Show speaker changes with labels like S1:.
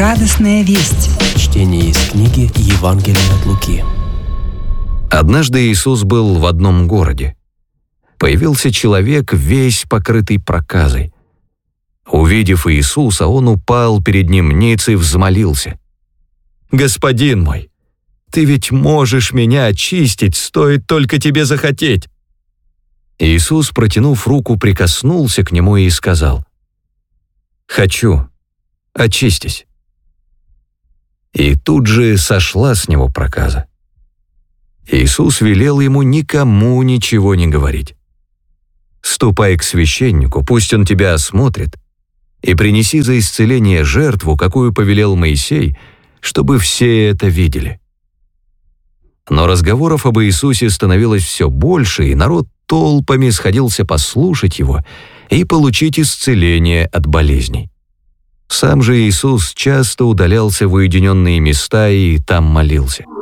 S1: Радостная весть.
S2: Чтение из книги Евангелия от Луки.
S3: Однажды Иисус был в одном городе. Появился человек, весь покрытый проказой. Увидев Иисуса, он упал перед ним ниц и взмолился: «Господин мой, ты ведь можешь меня очистить, стоит только тебе захотеть». Иисус, протянув руку, прикоснулся к нему и сказал: «Хочу, очистись». И тут же сошла с него проказа. Иисус велел ему никому ничего не говорить. «Ступай к священнику, пусть он тебя осмотрит, и принеси за исцеление жертву, какую повелел Моисей, чтобы все это видели». Но разговоров об Иисусе становилось все больше, и народ толпами сходился послушать его и получить исцеление от болезней. Сам же Иисус часто удалялся в уединенные места и там молился.